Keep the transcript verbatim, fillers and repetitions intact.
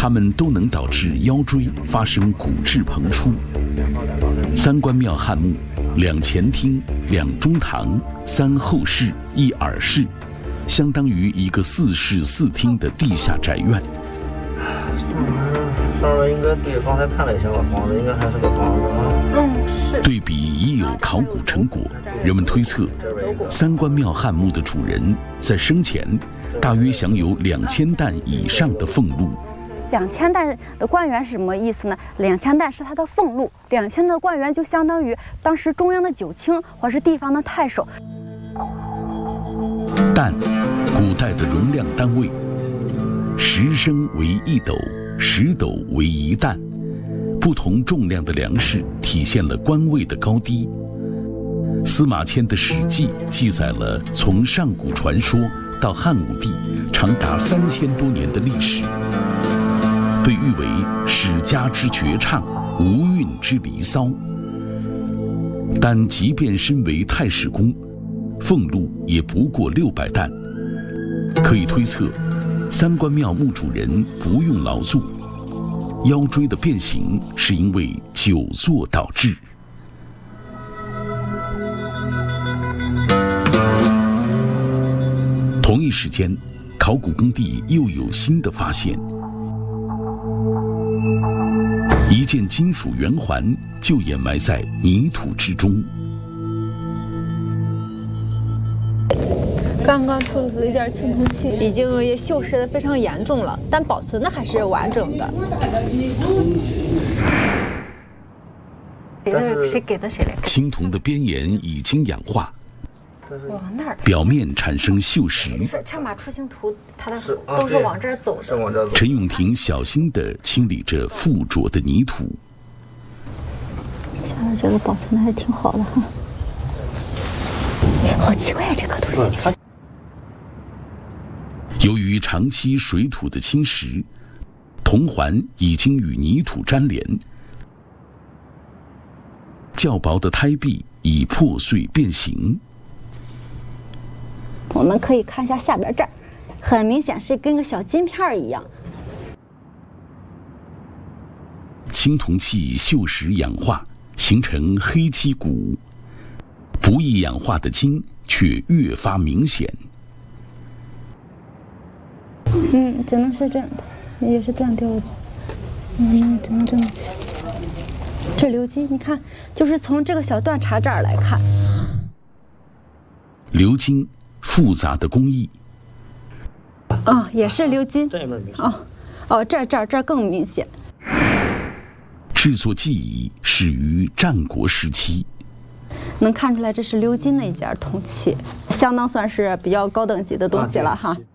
它们都能导致腰椎发生骨质膨出。三官庙汉墓，两前厅、两中堂、三后室、一耳室，相当于一个四室四厅的地下宅院。 上面应该对，刚才看了一下吧，房子应该还是个房子啊。 嗯，是。 对比已有考古成果，人们推测，三官庙汉墓的主人在生前大约享有两千担以上的俸禄。 两千担的官员是什么意思呢？两千担是他的俸禄，两千的官员就相当于当时中央的九卿或是地方的太守。 担，古代的容量单位，十升为一斗，十斗为一担。不同重量的粮食体现了官位的高低。司马迁的《史记》记载了从上古传说到汉武帝长达三千多年的历史，被誉为史家之绝唱，无韵之离骚。但即便身为太史公，俸禄也不过六百担。可以推测，三官庙墓主人不用劳作，腰椎的变形是因为久坐导致。同一时间，考古工地又有新的发现。一件金属圆环就掩埋在泥土之中。 刚刚出土的一件青铜器，已经也锈蚀的非常严重了，但保存的还是完整的。给的谁给的谁来？ 青铜的边沿已经氧化，表面产生锈蚀。 乘马出行图，它的都是往这儿走的。 陈永廷小心地清理着附着的泥土。 现在这个保存的还挺好的哈。好奇怪这个东西。 由于长期水土的侵蚀，铜环已经与泥土粘连，较薄的胎壁已破碎变形。 我们可以看一下下边这儿，很明显是跟个小金片一样。 青铜器锈蚀氧化，形成黑漆骨，不易氧化的金却越发明显。 嗯，只能是这样的，也是这样掉的。嗯，只能这么去。这鎏金，你看，就是从这个小断茬这儿来看。 鎏金，复杂的工艺。 哦，也是鎏金。哦，哦，这儿这儿这儿更明显。 制作技艺始于战国时期。 能看出来这是鎏金的一件铜器，相当算是比较高等级的东西了哈。